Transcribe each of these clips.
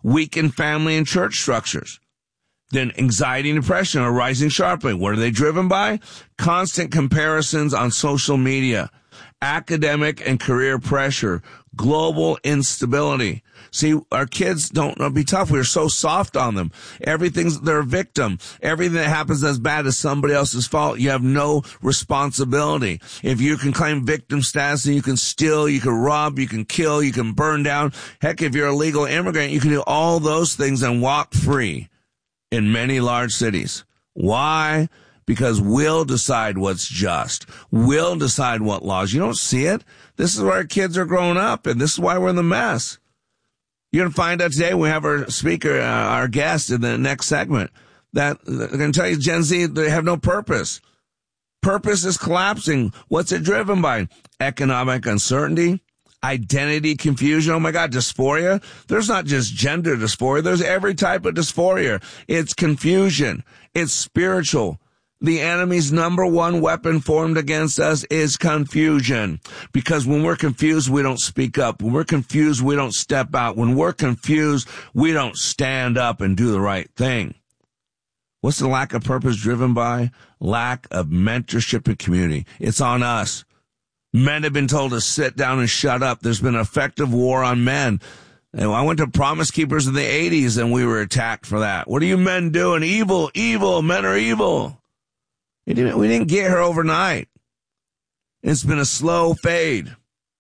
weakened family and church structures. Then anxiety and depression are rising sharply. What are they driven by? Constant comparisons on social media, academic and career pressure, global instability. See, our kids don't be tough. We're so soft on them. They're a victim. Everything that happens that's bad is somebody else's fault. You have no responsibility. If you can claim victim status, then you can steal, you can rob, you can kill, you can burn down. Heck, if you're a legal immigrant, you can do all those things and walk free in many large cities. Why? Because we'll decide what's just. We'll decide what laws. You don't see it. This is where our kids are growing up, and this is why we're in the mess. You're going to find out today, we have our speaker, our guest in the next segment, that they're going to tell you Gen Z, they have no purpose. Purpose is collapsing. What's it driven by? Economic uncertainty, identity confusion. Oh my God, dysphoria. There's not just gender dysphoria. There's every type of dysphoria. It's confusion. It's spiritual. The enemy's number one weapon formed against us is confusion. Because when we're confused, we don't speak up. When we're confused, we don't step out. When we're confused, we don't stand up and do the right thing. What's the lack of purpose driven by? Lack of mentorship and community. It's on us. Men have been told to sit down and shut up. There's been an effective war on men. And I went to Promise Keepers in the 80s and we were attacked for that. What are you men doing? Evil, evil, men are evil. We didn't get here overnight. It's been a slow fade.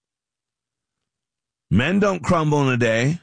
Men don't crumble in a day.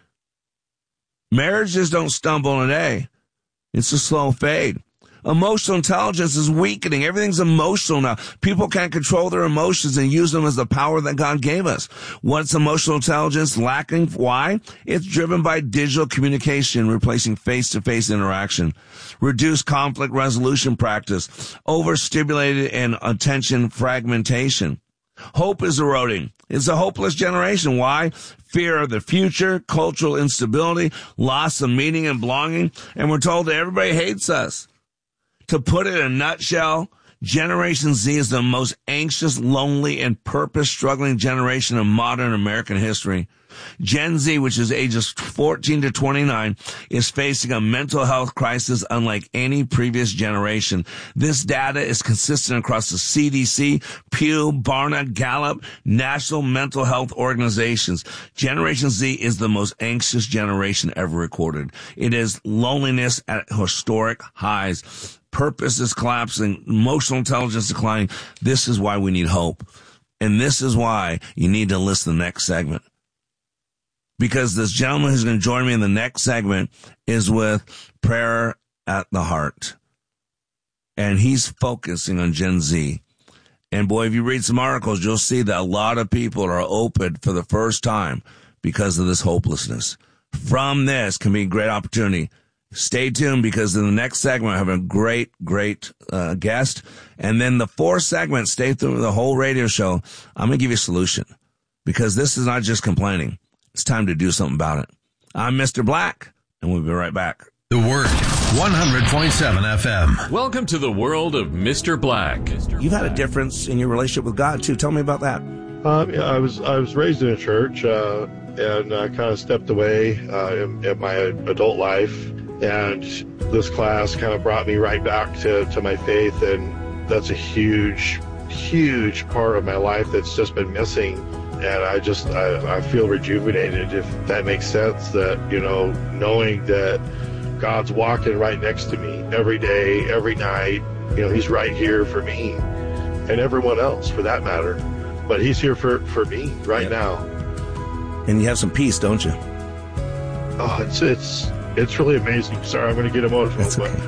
Marriages don't stumble in a day. It's a slow fade. Emotional intelligence is weakening. Everything's emotional now. People can't control their emotions and use them as the power that God gave us. What's emotional intelligence lacking? Why? It's driven by digital communication, replacing face-to-face interaction, reduced conflict resolution practice, overstimulated and attention fragmentation. Hope is eroding. It's a hopeless generation. Why? Fear of the future, cultural instability, loss of meaning and belonging, and we're told that everybody hates us. To put it in a nutshell, Generation Z is the most anxious, lonely, and purpose-struggling generation in modern American history. Gen Z, which is ages 14 to 29, is facing a mental health crisis unlike any previous generation. This data is consistent across the CDC, Pew, Barna, Gallup, national mental health organizations. Generation Z is the most anxious generation ever recorded. It is loneliness at historic highs. Purpose is collapsing, emotional intelligence declining. This is why we need hope. And this is why you need to listen to the next segment. Because this gentleman who's going to join me in the next segment is with Prayer at the Heart. And he's focusing on Gen Z. And boy, if you read some articles, you'll see that a lot of people are open for the first time because of this hopelessness. From this can be a great opportunity. Stay tuned, because in the next segment, I have a great guest. And then the fourth segment, stay through the whole radio show. I'm going to give you a solution, because this is not just complaining. It's time to do something about it. I'm Mr. Black, and we'll be right back. The Word, 100.7 FM. Welcome to the world of Mr. Black. You've had a difference in your relationship with God, too. Tell me about that. I was raised in a church, and I kind of stepped away in my adult life. And this class kind of brought me right back to my faith, and that's a huge part of my life that's just been missing. And I feel rejuvenated, if that makes sense, that, knowing that God's walking right next to me every day, every night. He's right here for me and everyone else for that matter. But he's here for me right now. And you have some peace, don't you? Oh, it's really amazing. Sorry, I'm going to get emotional, That's okay.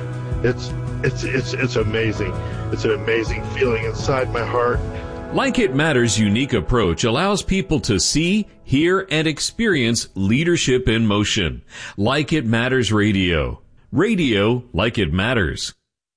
But it's amazing. It's an amazing feeling inside my heart. Like It Matters' unique approach allows people to see, hear, and experience leadership in motion. Like It Matters Radio. Radio like it matters.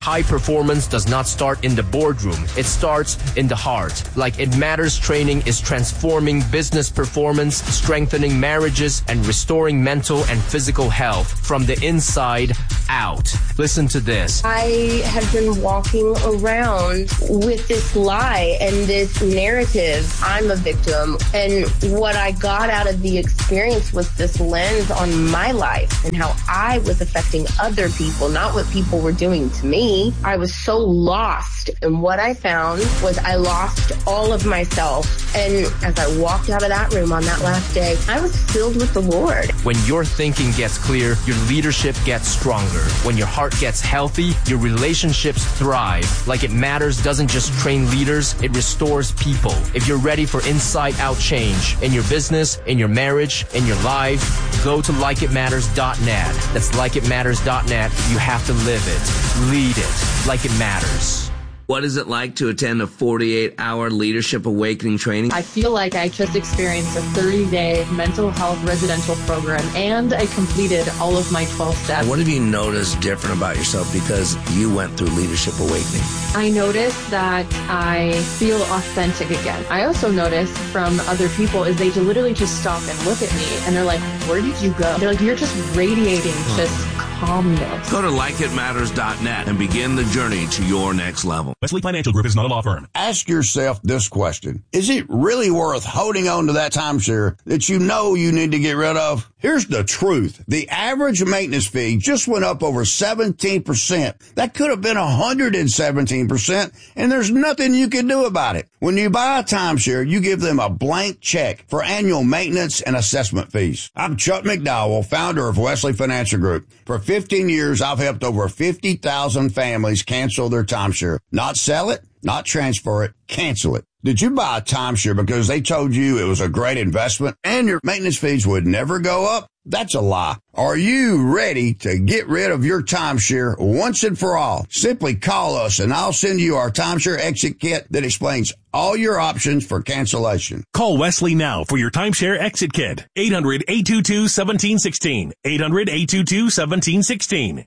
High performance does not start in the boardroom. It starts in the heart. Like It Matters training is transforming business performance, strengthening marriages, and restoring mental and physical health from the inside out. Listen to this. I have been walking around with this lie and this narrative. I'm a victim. And what I got out of the experience was this lens on my life and how I was affecting other people, not what people were doing to me. I was so lost, and what I found was I lost all of myself. And as I walked out of that room on that last day, I was filled with the Lord. When your thinking gets clear, your leadership gets stronger. When your heart gets healthy, your relationships thrive. Like It Matters doesn't just train leaders, it restores people. If you're ready for inside-out change in your business, in your marriage, in your life, go to likeitmatters.net. That's likeitmatters.net. You have to live it. Lead it like it matters. What is it like to attend a 48-hour Leadership Awakening training? I feel like I just experienced a 30-day mental health residential program, and I completed all of my 12 steps. What have you noticed different about yourself because you went through Leadership Awakening? I noticed that I feel authentic again. I also noticed from other people is they literally just stop and look at me, and they're like, where did you go? They're like, you're just radiating just calmness. Go to likeitmatters.net and begin the journey to your next level. Wesley Financial Group is not a law firm. Ask yourself this question. Is it really worth holding on to that timeshare that you know you need to get rid of? Here's the truth. The average maintenance fee just went up over 17%. That could have been 117%, and there's nothing you can do about it. When you buy a timeshare, you give them a blank check for annual maintenance and assessment fees. I'm Chuck McDowell, founder of Wesley Financial Group. For 15 years, I've helped over 50,000 families cancel their timeshare. Not sell it, not transfer it, cancel it. Did you buy a timeshare because they told you it was a great investment and your maintenance fees would never go up? That's a lie. Are you ready to get rid of your timeshare once and for all? Simply call us and I'll send you our timeshare exit kit that explains all your options for cancellation. Call Wesley now for your timeshare exit kit. 800-822-1716. 800-822-1716.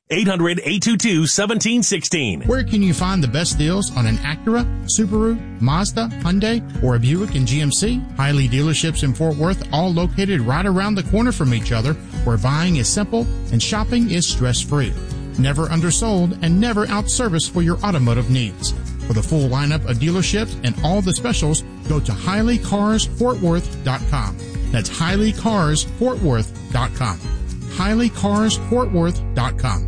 800-822-1716. Where can you find the best deals on an Acura, Subaru, Mazda, Hyundai, or a Buick and GMC? Hiley dealerships in Fort Worth, all located right around the corner from each other, where buying is simple and shopping is stress-free. Never undersold and never outserviced for your automotive needs. For the full lineup of dealerships and all the specials, go to HileyCarsFortWorth.com. That's HileyCarsFortWorth.com. HileyCarsFortWorth.com.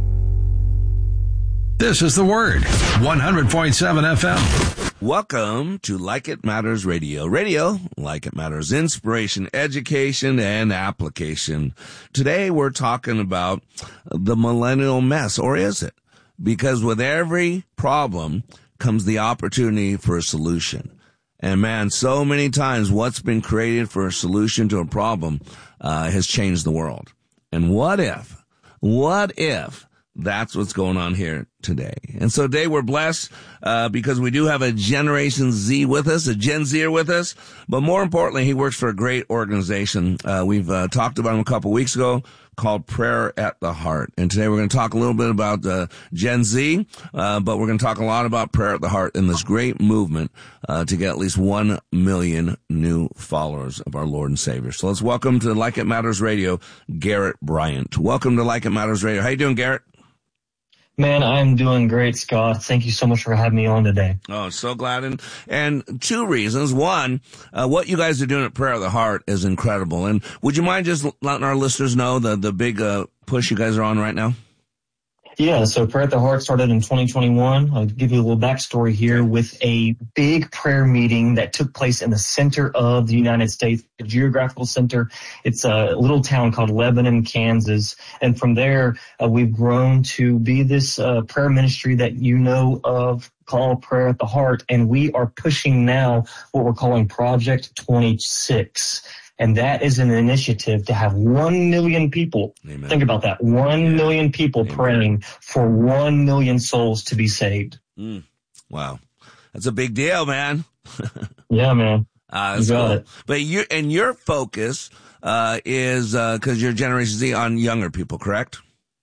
This is The Word, 100.7 FM. Welcome to Like It Matters Radio. Radio, like it matters, inspiration, education, and application. Today we're talking about the millennial mess, or is it? Because with every problem comes the opportunity for a solution. And man, so many times what's been created for a solution to a problem has changed the world. And what if that's what's going on here today? And so today we're blessed because we do have a Generation Z with us, a Gen Zer with us. But more importantly, he works for a great organization. We've talked about him a couple weeks ago, called Prayer at the Heart. And today we're going to talk a little bit about Gen Z, but we're going to talk a lot about Prayer at the Heart and this great movement to get at least 1 million new followers of our Lord and Savior. So let's welcome to Like It Matters Radio, Garrett Bryant. Welcome to Like It Matters Radio. How you doing, Garrett? Man, I'm doing great, Scott. Thank you so much for having me on today. Oh, so glad. And two reasons. One, what you guys are doing at Prayer of the Heart is incredible. And would you mind just letting our listeners know the big push you guys are on right now? Yeah, so Prayer at the Heart started in 2021. I'll give you a little backstory here with a big prayer meeting that took place in the center of the United States, the geographical center. It's a little town called Lebanon, Kansas. And from there, we've grown to be this prayer ministry that you know of, called Prayer at the Heart. And we are pushing now what we're calling Project 26. And that is an initiative to have 1 million people. Amen. Think about that. 1 million people Amen. Praying for 1 million souls to be saved. Wow. That's a big deal, man. Yeah, man. You got it. But your focus is, cause you're Generation Z, on younger people, correct?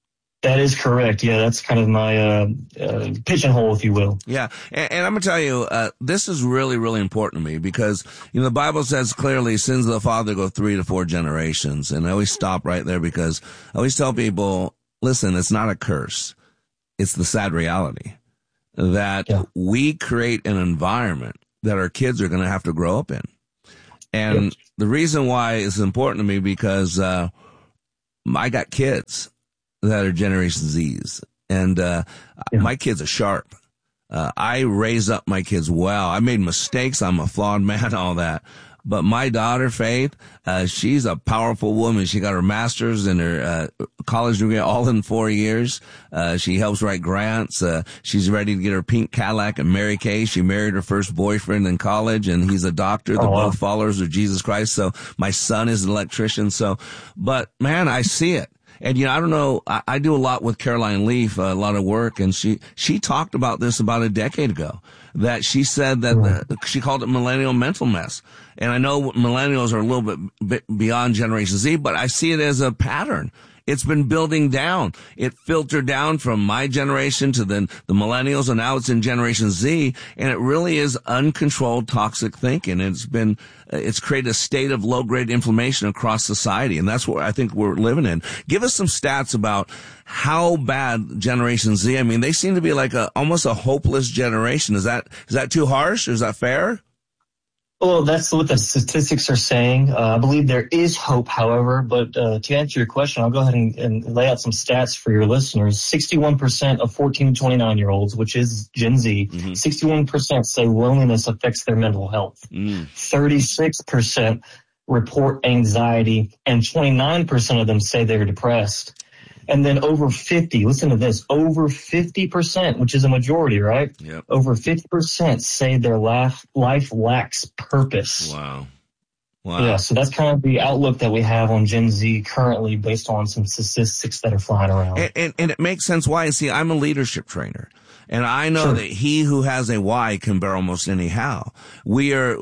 That is correct. Yeah, that's kind of my pigeonhole, if you will. Yeah, and I'm going to tell you, this is really, really important to me because, the Bible says clearly sins of the father go 3 to 4 generations. And I always stop right there because I always tell people, listen, it's not a curse. It's the sad reality that we create an environment that our kids are going to have to grow up in. And the reason why it's important to me because I got kids that are Generation Zs, and my kids are sharp. I raise up my kids well. I made mistakes. I'm a flawed man, all that. But my daughter, Faith, she's a powerful woman. She got her master's and her college degree all in 4 years. She helps write grants. She's ready to get her pink Cadillac and Mary Kay. She married her first boyfriend in college, and he's a doctor. They're both followers of Jesus Christ. So my son is an electrician. But man, I see it. And, I don't know, I do a lot with Caroline Leaf, a lot of work, and she talked about this about a decade ago, that she said that she called it millennial mental mess. And I know millennials are a little bit beyond Generation Z, but I see it as a pattern. It's been building down. It filtered down from my generation to the millennials, and now it's in Generation Z, and it really is uncontrolled toxic thinking. It's created a state of low-grade inflammation across society, and that's what I think we're living in. Give us some stats about how bad Generation Z, they seem to be like almost a hopeless generation. Is that too harsh, or is that fair? Well, that's what the statistics are saying. I believe there is hope, however, but to answer your question, I'll go ahead and lay out some stats for your listeners. 61% of 14 to 29-year-olds, which is Gen Z, 61% say loneliness affects their mental health. 36% report anxiety, and 29% of them say they're depressed. And then over 50, listen to this, over 50%, which is a majority, right? Yep. Over 50% say their life lacks purpose. Wow. Yeah, so that's kind of the outlook that we have on Gen Z currently based on some statistics that are flying around. And it makes sense why. See, I'm a leadership trainer. And I know that he who has a why can bear almost any how. We are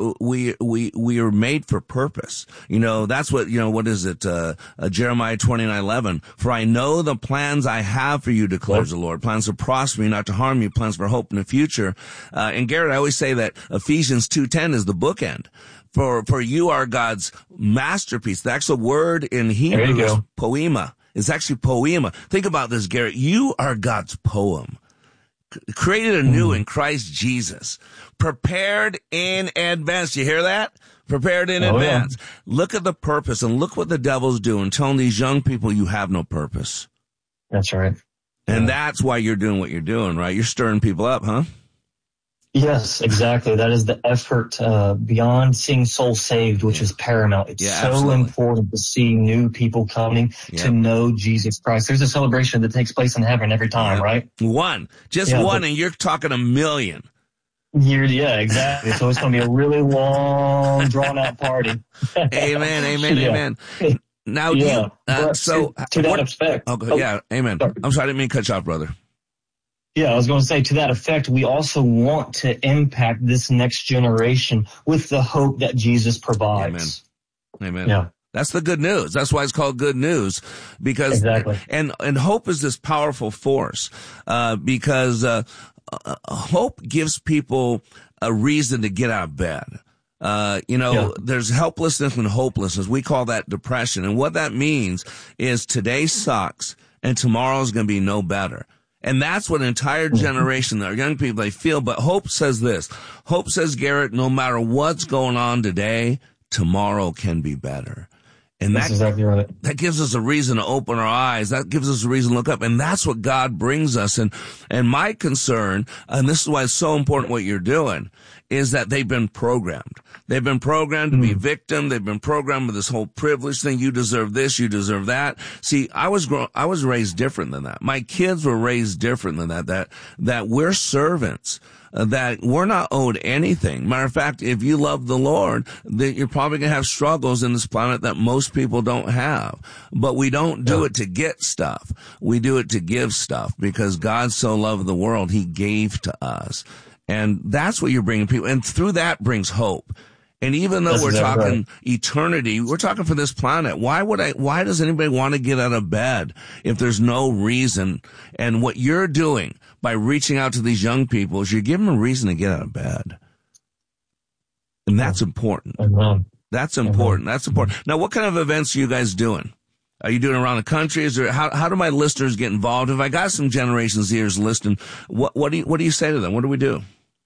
made for purpose. That's what, what is it? Jeremiah 29:11. For I know the plans I have for you, declares the Lord. Plans to prosper you, not to harm you, plans for hope in the future. And Garrett, I always say that Ephesians 2:10 is the bookend. For you are God's masterpiece. The actual word in Hebrew is poema. It's actually poema. Think about this, Garrett. You are God's poem. Created anew in Christ Jesus, prepared in advance. You hear that? Prepared in advance. Yeah. Look at the purpose and look what the devil's doing, telling these young people you have no purpose. That's right. And that's why you're doing what you're doing, right? You're stirring people up, huh? Yes, exactly. That is the effort beyond seeing souls saved, which is paramount. It's so important to see new people coming to know Jesus Christ. There's a celebration that takes place in heaven every time, right? One, and you're talking a million. Yeah, exactly. So it's going to be a really long, drawn-out party. Amen. Now, to that effect. Amen. Sorry. I'm sorry, I didn't mean to cut you off, brother. Yeah, I was going to say, to that effect, we also want to impact this next generation with the hope that Jesus provides. Amen. Yeah. That's the good news. That's why it's called good news, because exactly. And hope is this powerful force, because hope gives people a reason to get out of bed. There's helplessness and hopelessness. We call that depression. And what that means is today sucks and tomorrow's going to be no better. And that's what an entire generation, our young people, they feel. But hope says this. Hope says, Garrett, no matter what's going on today, tomorrow can be better. And that's exactly right. That gives us a reason to open our eyes. That gives us a reason to look up. And that's what God brings us. And my concern, and this is why it's so important what you're doing, is that they've been programmed. They've been programmed to be victim. They've been programmed with this whole privilege thing. You deserve this. You deserve that. See, I was raised different than that. My kids were raised different than that. That we're servants. That we're not owed anything. Matter of fact, if you love the Lord, that you're probably going to have struggles in this planet that most people don't have. But we don't do it to get stuff. We do it to give stuff, because God so loved the world, he gave to us. And that's what you're bringing people. And through that brings hope. And even though That's we're exactly talking right. eternity, we're talking for this planet. Why does anybody want to get out of bed if there's no reason? And what you're doing by reaching out to these young people is you're giving them a reason to get out of bed. And that's important. That's important. That's important. Now, what kind of events are you guys doing? Are you doing around the country? Is there, how do my listeners get involved? If I got some Generation Zers listening, what do you say to them? What do we do?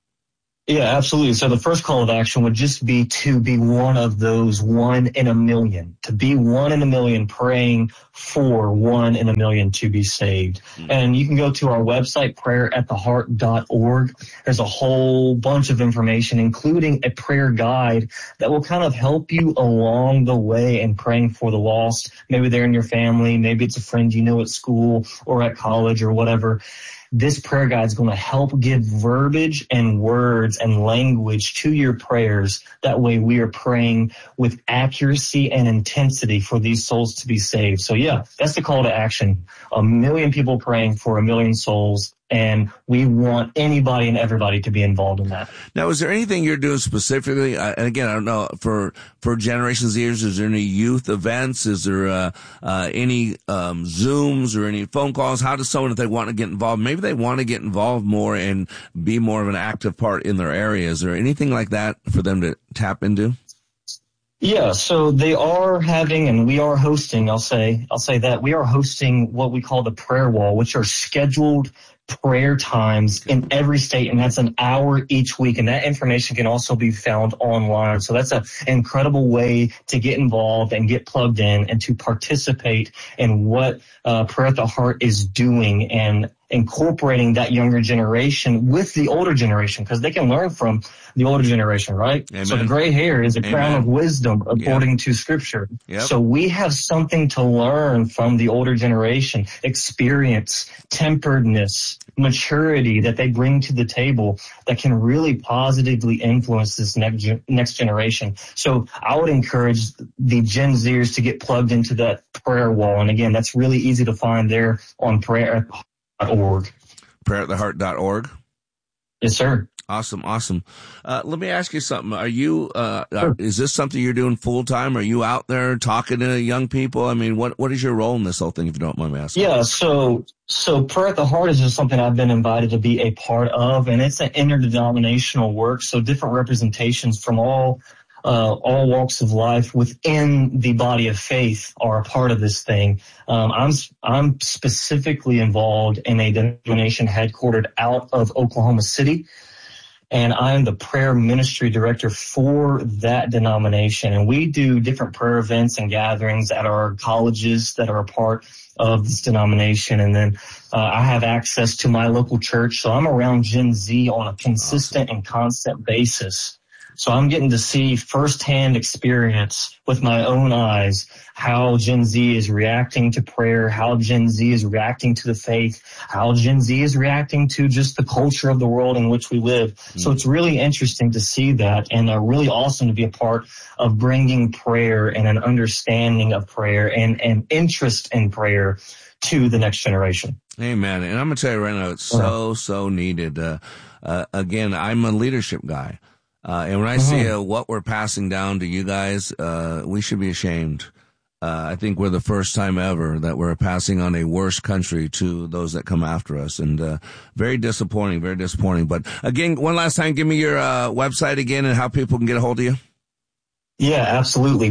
Yeah, absolutely. So the first call of action would just be to be one of those 1 in a million, to be 1 in a million praying for 1 in a million to be saved. And you can go to our website, prayerattheheart.org. There's a whole bunch of information, including a prayer guide that will kind of help you along the way in praying for the lost. Maybe they're in your family. Maybe it's a friend you know at school or at college or whatever. This prayer guide is going to help give verbiage and words and language to your prayers. That way we are praying with accuracy and intensity for these souls to be saved. So yeah, that's the call to action. 1 million people praying for 1 million souls. And we want anybody and everybody to be involved in that. Now, is there anything you're doing specifically? And again, I don't know, for Generation Zers, is there any youth events? Is there any Zooms or any phone calls? How does someone, if they want to get involved, maybe they want to get involved more and be more of an active part in their area? Is there anything like that for them to tap into? Yeah, so they are having, and we are hosting, I'll say that we are hosting what we call the prayer wall, which are scheduled prayer times in every state, and that's an hour each week. And that information can also be found online. So that's an incredible way to get involved and get plugged in and to participate in what Prayer at the Heart is doing and incorporating that younger generation with the older generation, because they can learn from the older generation, right? Amen. So the gray hair is a crown of wisdom according to Scripture. Yep. So we have something to learn from the older generation, experience, temperedness, maturity that they bring to the table that can really positively influence this next generation. So I would encourage the Gen Zers to get plugged into that prayer wall. And again, that's really easy to find there on prayerattheheart.org. Prayerattheheart.org? Yes, sir. Awesome. Let me ask you something. Are you, is this something you're doing full time? Are you out there talking to young people? I mean, what is your role in this whole thing, if you don't mind me asking? Yeah. So Prayer at the Heart is just something I've been invited to be a part of, and it's an interdenominational work. So different representations from all walks of life within the body of faith are a part of this thing. I'm specifically involved in a denomination headquartered out of Oklahoma City, and I'm the prayer ministry director for that denomination. And we do different prayer events and gatherings at our colleges that are a part of this denomination. And then I have access to my local church, so I'm around Gen Z on a consistent and constant basis. So I'm getting to see firsthand experience with my own eyes how Gen Z is reacting to prayer, how Gen Z is reacting to the faith, how Gen Z is reacting to just the culture of the world in which we live. Mm-hmm. So it's really interesting to see that, and really awesome to be a part of bringing prayer and an understanding of prayer and an interest in prayer to the next generation. Amen. And I'm going to tell you right now, it's so needed. Again, I'm a leadership guy. And when I see what we're passing down to you guys, we should be ashamed. I think we're the first time ever that we're passing on a worse country to those that come after us. And very disappointing, very disappointing. But again, one last time, give me your website again and how people can get a hold of you. Yeah, absolutely.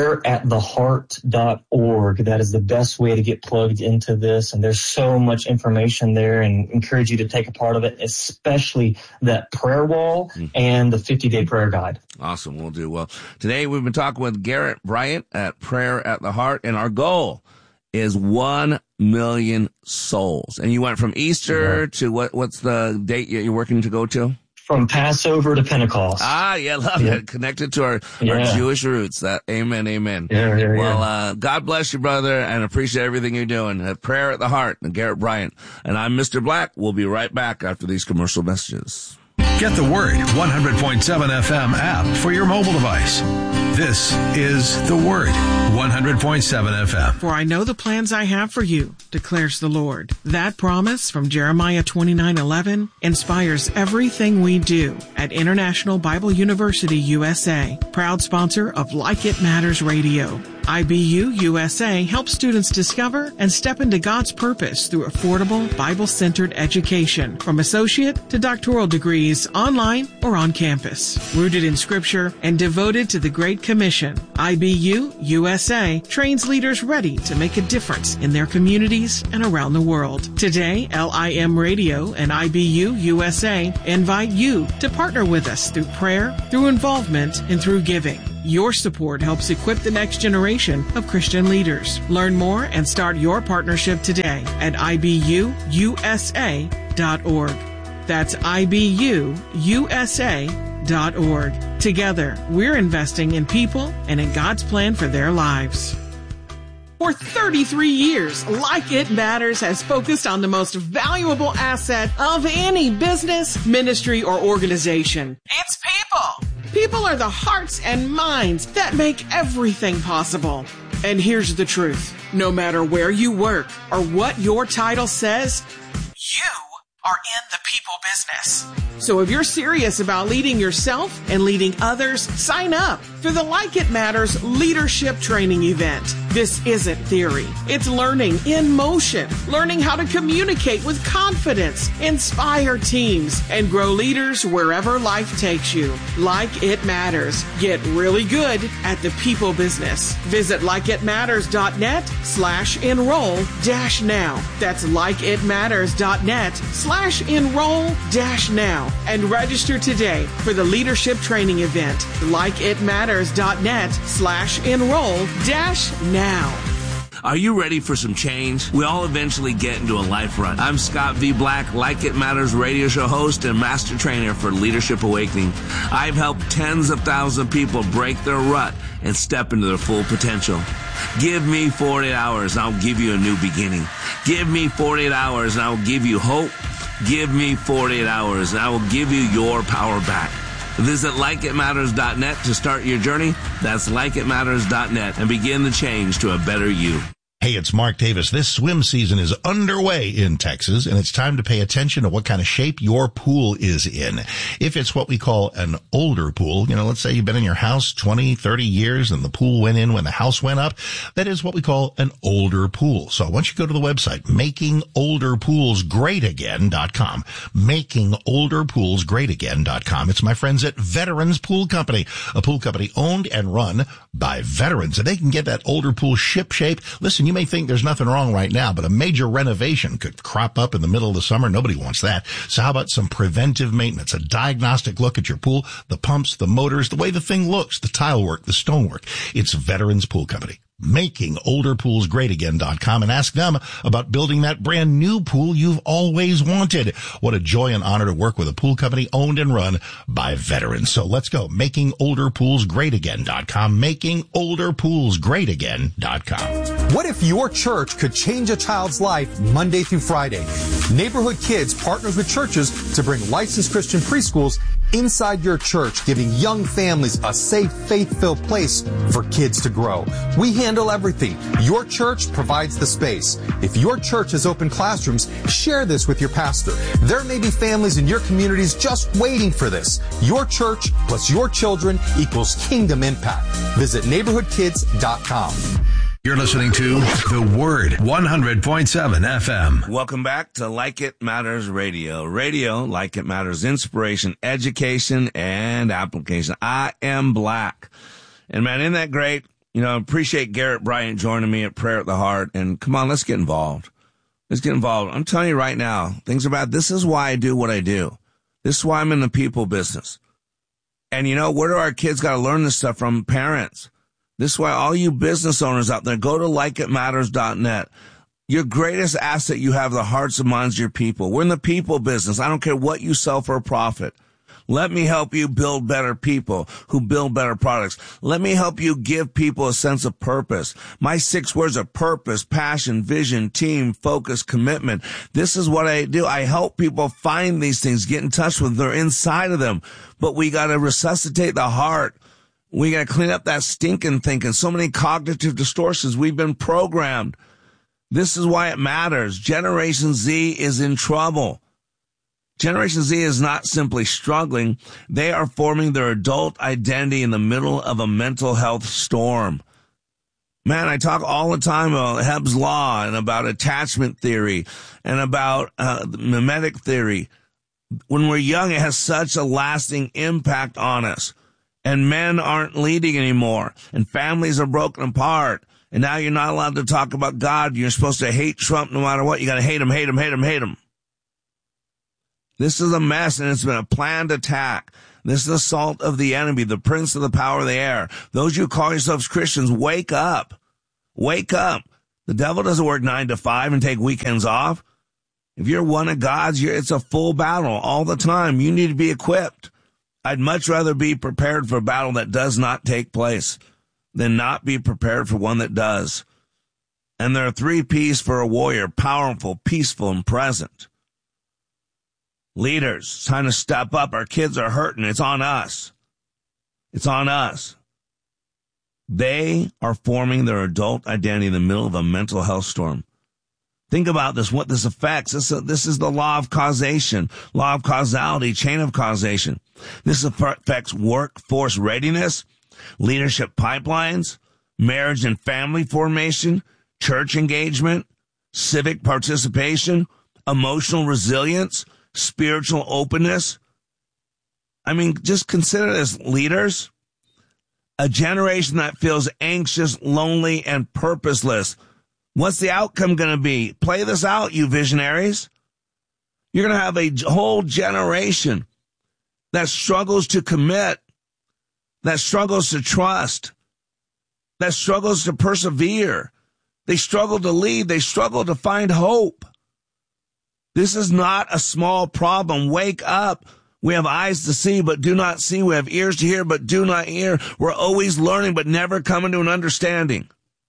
Prayerattheheart.org. That is the best way to get plugged into this. And there's so much information there, and encourage you to take a part of it, especially that prayer wall and the 50-day prayer guide. Awesome. We'll do. Well, today we've been talking with Garrett Bryant at Prayer at the Heart, and our goal is 1 million souls. And you went from Easter to what's the date you're working to go to? From Passover to Pentecost. Yeah, love it. Connected to our Jewish roots. Amen. Well, God bless you, brother, and appreciate everything you're doing. At Prayer at the Heart, and Garrett Bryant. And I'm Mr. Black. We'll be right back after these commercial messages. Get the Word 100.7 FM app for your mobile device. This is The Word 100.7 FM. For I know the plans I have for you, declares the Lord. That promise from Jeremiah 29:11 inspires everything we do at International Bible University USA, proud sponsor of Like It Matters Radio. IBU USA helps students discover and step into God's purpose through affordable, Bible-centered education, from associate to doctoral degrees, online or on campus. Rooted in Scripture and devoted to the Great Commission, IBU USA trains leaders ready to make a difference in their communities and around the world. Today, LIM Radio and IBU USA invite you to partner with us through prayer, through involvement, and through giving. Your support helps equip the next generation of Christian leaders. Learn more and start your partnership today at ibuusa.org. That's ibuusa.org. Together, we're investing in people and in God's plan for their lives. For 33 years, Like It Matters has focused on the most valuable asset of any business, ministry, or organization. It's people. People are the hearts and minds that make everything possible. And here's the truth. No matter where you work or what your title says, you are in the people business. So if you're serious about leading yourself and leading others, sign up for the Like It Matters Leadership Training Event. This isn't theory. It's learning in motion. Learning how to communicate with confidence, inspire teams, and grow leaders wherever life takes you. Like It Matters. Get really good at the people business. Visit likeitmatters.net/enroll-now. That's likeitmatters.net/enroll-now. And register today for the leadership training event. likeitmatters.net/enroll-now. Are you ready for some change? We all eventually get into a life rut. I'm Scott V. Black, Like It Matters radio show host and master trainer for Leadership Awakening. I've helped tens of thousands of people break their rut and step into their full potential. Give me 48 hours and I'll give you a new beginning. Give me 48 hours and I will give you hope. Give me 48 hours and I will give you your power back. Visit likeitmatters.net to start your journey. That's likeitmatters.net and begin the change to a better you. Hey, it's Mark Davis. This swim season is underway in Texas, and it's time to pay attention to what kind of shape your pool is in. If it's what we call an older pool, let's say you've been in your house 20, 30 years and the pool went in when the house went up, that is what we call an older pool. So I want you to go to the website, makingolderpoolsgreatagain.com, makingolderpoolsgreatagain.com. It's my friends at Veterans Pool Company, a pool company owned and run by veterans, and they can get that older pool ship shape. Listen, you may think there's nothing wrong right now, but a major renovation could crop up in the middle of the summer. Nobody wants that. So how about some preventive maintenance, a diagnostic look at your pool, the pumps, the motors, the way the thing looks, the tile work, the stonework. It's Veterans Pool Company. MakingOlderPoolsGreatAgain.com, and ask them about building that brand new pool you've always wanted. What a joy and honor to work with a pool company owned and run by veterans. So let's go. MakingOlderPoolsGreatAgain.com. MakingOlderPoolsGreatAgain.com. What if your church could change a child's life Monday through Friday? Neighborhood Kids partners with churches to bring licensed Christian preschools inside your church, giving young families a safe, faith-filled place for kids to grow. We handle everything. Your church provides the space. If your church has open classrooms, share this with your pastor. There may be families in your communities just waiting for this. Your church plus your children equals kingdom impact. Visit neighborhoodkids.com. You're listening to The Word, 100.7 FM. Welcome back to Like It Matters Radio. Radio, like it matters, inspiration, education, and application. I am Black. And man, isn't that great? Appreciate Garrett Bryant joining me at Prayer at the Heart. And come on, let's get involved. Let's get involved. I'm telling you right now, things are bad. This is why I do what I do. This is why I'm in the people business. And where do our kids got to learn this stuff from? Parents. This is why all you business owners out there, go to likeitmatters.net. Your greatest asset you have, the hearts and minds of your people. We're in the people business. I don't care what you sell for a profit. Let me help you build better people who build better products. Let me help you give people a sense of purpose. My 6 words are purpose, passion, vision, team, focus, commitment. This is what I do. I help people find these things, get in touch with them. They're inside of them. But we got to resuscitate the heart. We got to clean up that stinking thinking. So many cognitive distortions. We've been programmed. This is why it matters. Generation Z is in trouble. Generation Z is not simply struggling. They are forming their adult identity in the middle of a mental health storm. Man, I talk all the time about Hebb's Law and about attachment theory and about mimetic theory. When we're young, it has such a lasting impact on us. And men aren't leading anymore. And families are broken apart. And now you're not allowed to talk about God. You're supposed to hate Trump no matter what. You got to hate him, hate him, hate him, hate him. This is a mess, and it's been a planned attack. This is the assault of the enemy, the prince of the power of the air. Those you call yourselves Christians, wake up. Wake up. The devil doesn't work 9 to 5 and take weekends off. If you're one of God's, it's a full battle all the time. You need to be equipped. I'd much rather be prepared for a battle that does not take place than not be prepared for one that does. And there are 3 P's for a warrior: powerful, peaceful, and present. Leaders, it's time to step up. Our kids are hurting. It's on us. It's on us. They are forming their adult identity in the middle of a mental health storm. Think about this, what this affects. This is the law of causation, law of causality, chain of causation. This affects workforce readiness, leadership pipelines, marriage and family formation, church engagement, civic participation, emotional resilience, spiritual openness. I mean, just consider this, leaders. A generation that feels anxious, lonely, and purposeless. What's the outcome going to be? Play this out, you visionaries. You're going to have a whole generation that struggles to commit, that struggles to trust, that struggles to persevere. They struggle to lead. They struggle to find hope. This is not a small problem. Wake up. We have eyes to see, but do not see. We have ears to hear, but do not hear. We're always learning, but never coming to an understanding.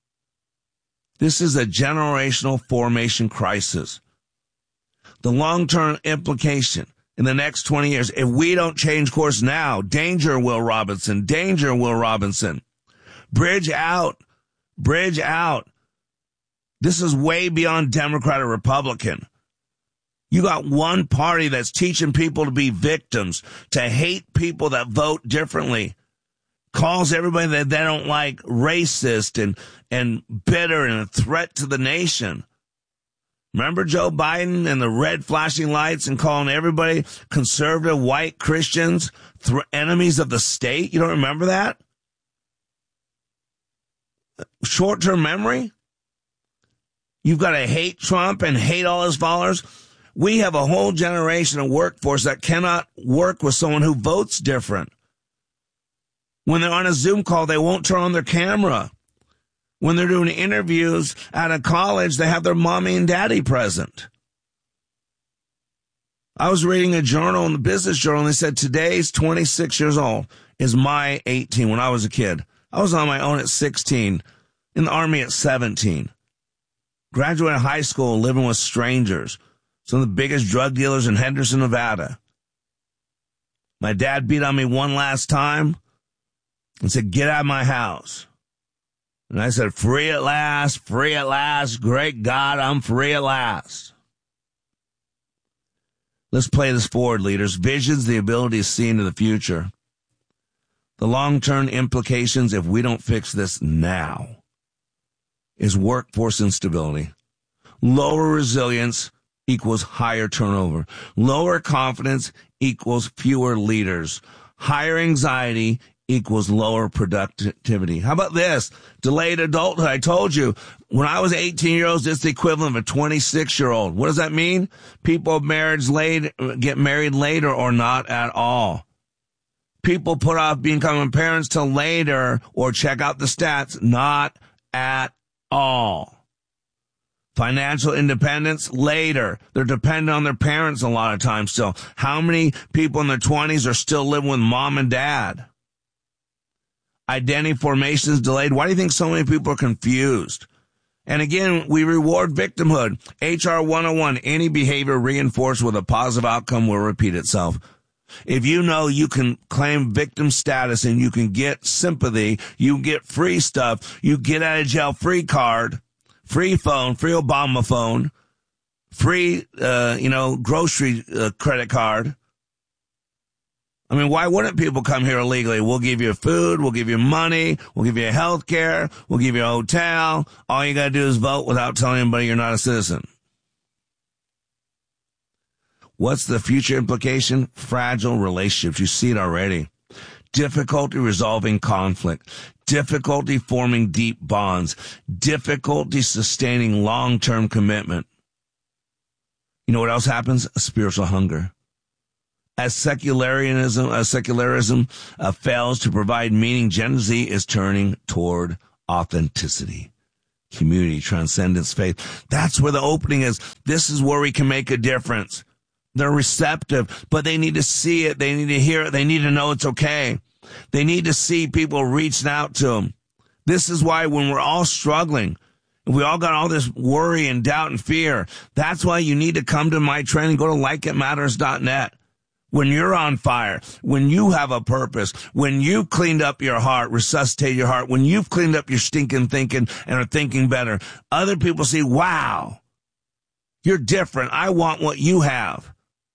This is a generational formation crisis. The long-term implication in the next 20 years, if we don't change course now, danger, Will Robinson, danger, Will Robinson. Bridge out, bridge out. This is way beyond Democrat or Republican. You got one party that's teaching people to be victims, to hate people that vote differently, calls everybody that they don't like racist and bitter and a threat to the nation. Remember Joe Biden and the red flashing lights and calling everybody conservative white Christians enemies of the state? You don't remember that? Short-term memory? You've got to hate Trump and hate all his followers. We have a whole generation of workforce that cannot work with someone who votes different. When they're on a Zoom call, they won't turn on their camera. When they're doing interviews at a college, they have their mommy and daddy present. I was reading a journal in the Business Journal, and they said today's 26 years old is my 18 when I was a kid. I was on my own at 16, in the Army at 17. Graduated high school living with strangers, some of the biggest drug dealers in Henderson, Nevada. My dad beat on me one last time and said, "Get out of my house." And I said, free at last, great God, I'm free at last. Let's play this forward, leaders. Vision's the ability to see into the future. The long-term implications, if we don't fix this now, is workforce instability. Lower resilience equals higher turnover. Lower confidence equals fewer leaders. Higher anxiety equals lower productivity. How about this? Delayed adulthood. I told you, when I was 18 years old, it's the equivalent of a 26-year-old. What does that mean? People of marriage get married later or not at all. People put off becoming parents till later, or check out the stats, not at all. Financial independence later. They're dependent on their parents a lot of times still. How many people in their 20s are still living with mom and dad? Identity formation is delayed. Why do you think so many people are confused? And again, we reward victimhood. HR 101, any behavior reinforced with a positive outcome will repeat itself. If you know you can claim victim status and you can get sympathy, you get free stuff, you get out of jail free card free phone, free Obama phone, free, grocery credit card. I mean, why wouldn't people come here illegally? We'll give you food, we'll give you money, we'll give you health care, we'll give you a hotel. All you got to do is vote without telling anybody you're not a citizen. What's the future implication? Fragile relationships. You see it already. Difficulty resolving conflict. Difficulty forming deep bonds. Difficulty sustaining long-term commitment. You know what else happens? A spiritual hunger. As secularism fails to provide meaning, Gen Z is turning toward authenticity, community, transcendence, faith. That's where the opening is. This is where we can make a difference. They're receptive, but they need to see it. They need to hear it. They need to know it's okay. They need to see people reaching out to them. This is why when we're all struggling, we all got all this worry and doubt and fear, that's why you need to come to my training. Go to likeitmatters.net. When you're on fire, when you have a purpose, when you've cleaned up your heart, resuscitated your heart, when you've cleaned up your stinking thinking and are thinking better, other people see, wow, you're different. I want what you have.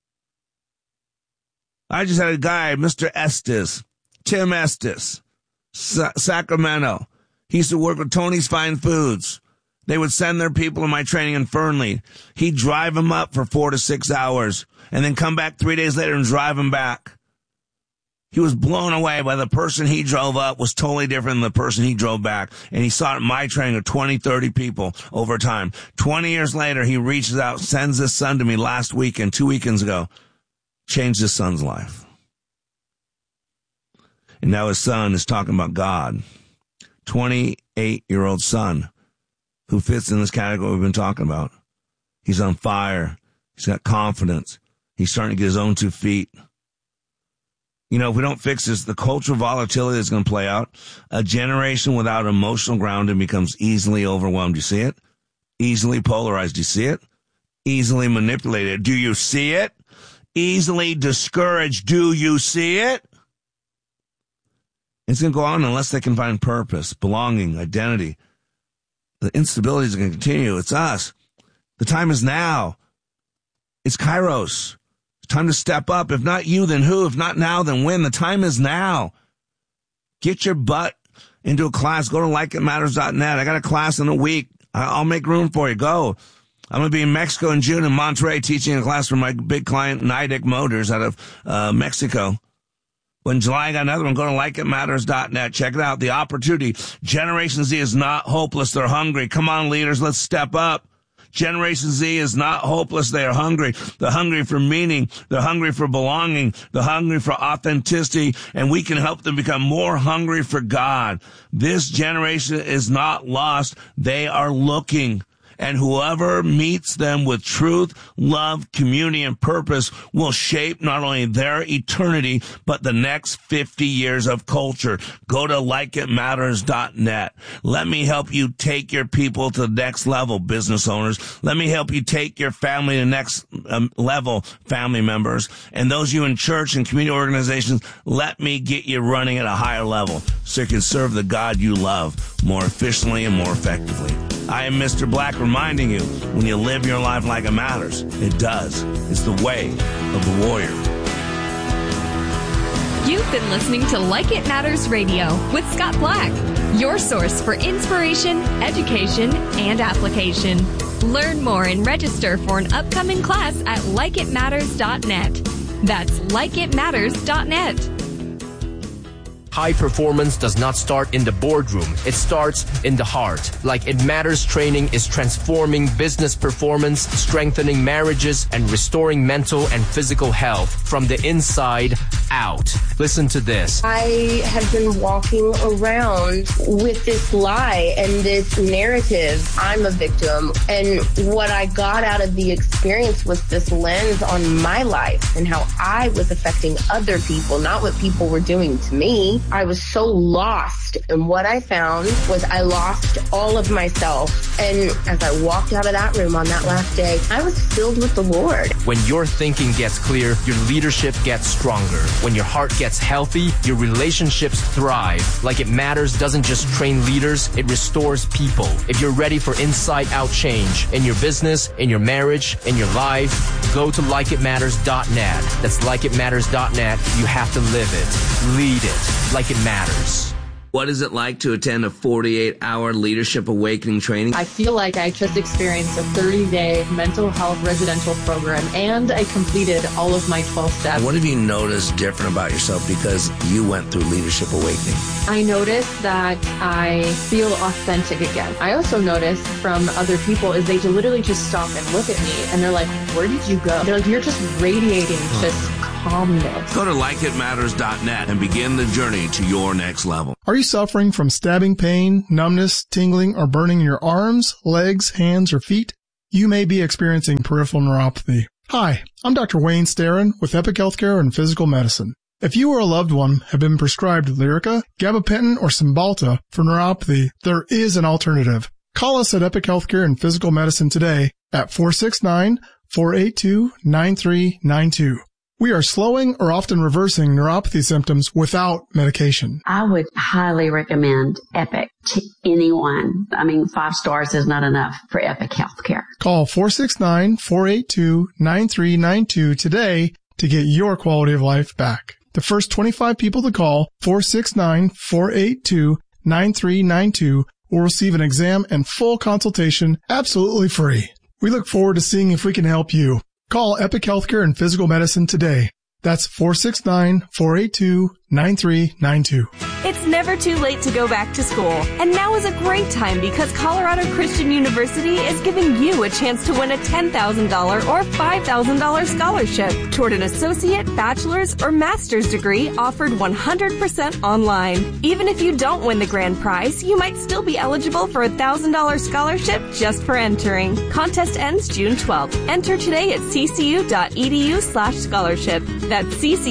I just had a guy, Mr. Estes, Tim Estes, Sacramento. He used to work with Tony's Fine Foods. They would send their people in my training in Fernley. He'd drive them up for 4 to 6 hours and then come back 3 days later and drive them back. He was blown away by the person he drove up was totally different than the person he drove back. And he saw it in my training of 20, 30 people over time. 20 years later, he reaches out, sends his son to me last weekend, 2 weekends ago, changed his son's life. And now his son is talking about God. 28-year-old son who fits in this category we've been talking about. He's on fire. He's got confidence. He's starting to get his own 2 feet. You know, if we don't fix this, the cultural volatility is going to play out. A generation without emotional grounding becomes easily overwhelmed. Do you see it? Easily polarized. Do you see it? Easily manipulated. Do you see it? Easily discouraged. Do you see it? It's going to go on unless they can find purpose, belonging, identity. The instability is going to continue. It's us. The time is now. It's Kairos. It's time to step up. If not you, then who? If not now, then when? The time is now. Get your butt into a class. Go to likeitmatters.net. I got a class in a week. I'll make room for you. Go. I'm going to be in Mexico in June in Monterrey teaching a class for my big client, Nidec Motors out of Mexico. But in July, I got another one. Go to likeitmatters.net. Check it out. The opportunity. Generation Z is not hopeless. They're hungry. Come on, leaders. Let's step up. Generation Z is not hopeless. They are hungry. They're hungry for meaning. They're hungry for belonging. They're hungry for authenticity. And we can help them become more hungry for God. This generation is not lost. They are looking. And whoever meets them with truth, love, community, and purpose will shape not only their eternity, but the next 50 years of culture. Go to likeitmatters.net. Let me help you take your people to the next level, business owners. Let me help you take your family to the next level, family members. And those of you in church and community organizations, let me get you running at a higher level so you can serve the God you love more efficiently and more effectively. I am Mr. Black, reminding you, when you live your life like it matters, it does. It's the way of the warrior. You've been listening to Like It Matters Radio with Scott Black, your source for inspiration, education, and application. Learn more and register for an upcoming class at likeitmatters.net. That's likeitmatters.net. High performance does not start in the boardroom. It starts in the heart. Like It Matters training is transforming business performance, strengthening marriages, and restoring mental and physical health from the inside out. Listen to this. I have been walking around with this lie and this narrative. I'm a victim. And what I got out of the experience was this lens on my life and how I was affecting other people, not what people were doing to me. I was so lost. And what I found was I lost all of myself. And as I walked out of that room on that last day, I was filled with the Lord. When your thinking gets clear, your leadership gets stronger. When your heart gets healthy, your relationships thrive. Like It Matters doesn't just train leaders, it restores people. If you're ready for inside-out change in your business, in your marriage, in your life, go to likeitmatters.net. That's likeitmatters.net. You have to live it. Lead it like it matters. What is it like to attend a 48-hour Leadership Awakening training? I feel like I just experienced a 30-day mental health residential program, and I completed all of my 12 steps. What have you noticed different about yourself because you went through Leadership Awakening? I noticed that I feel authentic again. I also noticed from other people is they literally just stop and look at me, and they're like, where did you go? They're like, you're just radiating just calmness. Go to likeitmatters.net and begin the journey to your next level. Are you suffering from stabbing pain, numbness, tingling, or burning in your arms, legs, hands, or feet? You may be experiencing peripheral neuropathy. Hi, I'm Dr. Wayne Starrin with Epic Healthcare and Physical Medicine. If you or a loved one have been prescribed Lyrica, gabapentin, or Cymbalta for neuropathy, there is an alternative. Call us at Epic Healthcare and Physical Medicine today at 469-482-9392. We are slowing or often reversing neuropathy symptoms without medication. I would highly recommend Epic to anyone. 5 stars is not enough for Epic Healthcare. Call 469-482-9392 today to get your quality of life back. The first 25 people to call 469-482-9392 will receive an exam and full consultation absolutely free. We look forward to seeing if we can help you. Call Epic Healthcare and Physical Medicine today. That's 469-482-9392. It's never too late to go back to school. And now is a great time because Colorado Christian University is giving you a chance to win a $10,000 or $5,000 scholarship toward an associate, bachelor's, or master's degree offered 100% online. Even if you don't win the grand prize, you might still be eligible for a $1,000 scholarship just for entering. Contest ends June 12th. Enter today at ccu.edu/scholarship. That's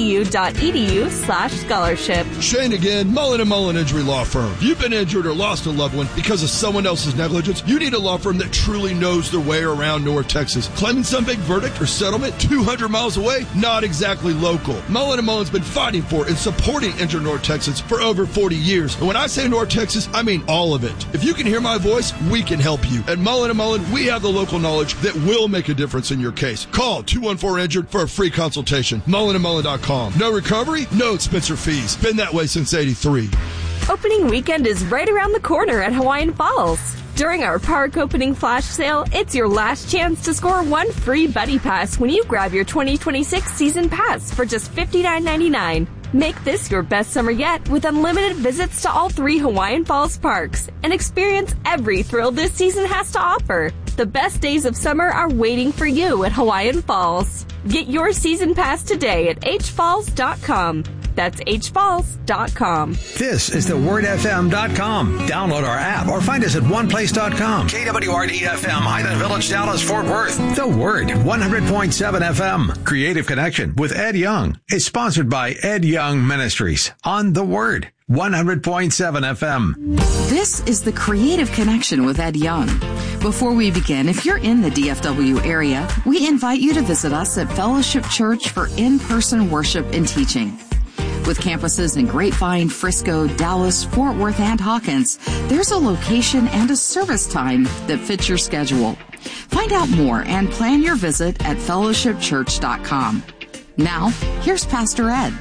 ccu.edu/scholarship. Shane again, Mullen & Mullen Injury Law Firm. If you've been injured or lost a loved one because of someone else's negligence, you need a law firm that truly knows their way around North Texas. Claiming some big verdict or settlement 200 miles away? Not exactly local. Mullen & Mullen's been fighting for and supporting injured North Texans for over 40 years. And when I say North Texas, I mean all of it. If you can hear my voice, we can help you. At Mullen & Mullen, we have the local knowledge that will make a difference in your case. Call 214-INJURED for a free consultation. MullenandMullen.com. No recovery, no expense or fees. Been that way since 83. Opening weekend is right around the corner at Hawaiian Falls. During our park opening flash sale, it's your last chance to score one free Buddy Pass when you grab your 2026 season pass for just $59.99. Make this your best summer yet with unlimited visits to all 3 Hawaiian Falls parks and experience every thrill this season has to offer. The best days of summer are waiting for you at Hawaiian Falls. Get your season pass today at hfalls.com. That's hfalls.com. This is thewordfm.com. Download our app or find us at oneplace.com. KWRD-FM, Highland Village, Dallas, Fort Worth. The Word, 100.7 FM. Creative Connection with Ed Young is sponsored by Ed Young Ministries on The Word, 100.7 FM. This is the Creative Connection with Ed Young. Before we begin, if you're in the DFW area, we invite you to visit us at Fellowship Church for in-person worship and teaching. With campuses in Grapevine, Frisco, Dallas, Fort Worth, and Hawkins, there's a location and a service time that fits your schedule. Find out more and plan your visit at fellowshipchurch.com. Now, here's Pastor Ed.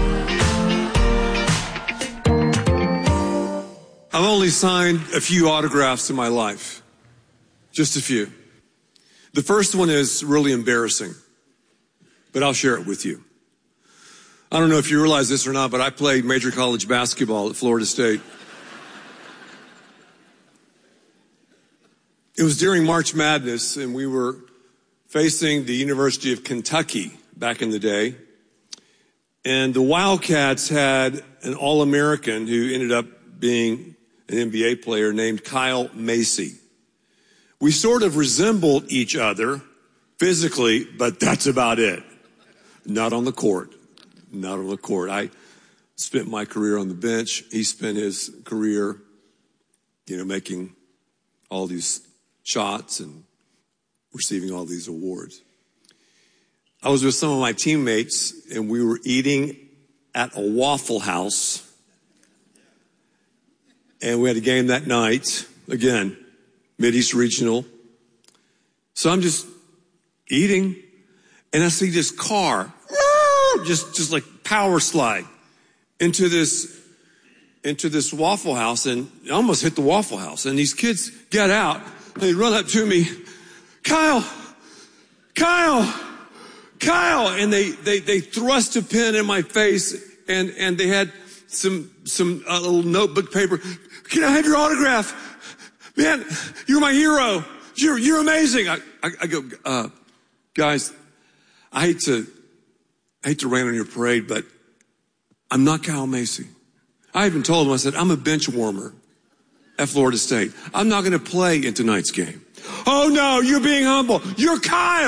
I've only signed a few autographs in my life. Just a few. The first one is really embarrassing, but I'll share it with you. I don't know if you realize this or not, but I played major college basketball at Florida State. It was during March Madness, and we were facing the University of Kentucky back in the day. And the Wildcats had an All-American who ended up being an NBA player named Kyle Macy. We sort of resembled each other physically, but that's about it. Not on the court. Not on the court. I spent my career on the bench. He spent his career, making all these shots and receiving all these awards. I was with some of my teammates, and we were eating at a Waffle House. And we had a game that night. Again, Mideast Regional. So I'm just eating, and I see this car just like power slide into this Waffle House, and I almost hit the Waffle House. And these kids get out, and they run up to me, Kyle, and they thrust a pen in my face, and they had some little notebook paper. Can I have your autograph? Man, you're my hero. You're amazing. I go, guys, I hate to rain on your parade, but I'm not Kyle Macy. I even told him, I said, I'm a bench warmer at Florida State. I'm not going to play in tonight's game. Oh no, you're being humble. You're Kyle.